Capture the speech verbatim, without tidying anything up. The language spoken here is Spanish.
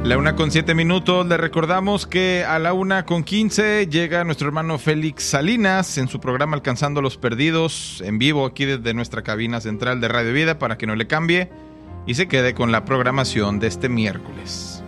La una con siete minutos, le recordamos que a la una con quince llega nuestro hermano Félix Salinas en su programa Alcanzando los Perdidos, en vivo aquí desde nuestra cabina central de Radio Vida, para que no le cambie y se quede con la programación de este miércoles.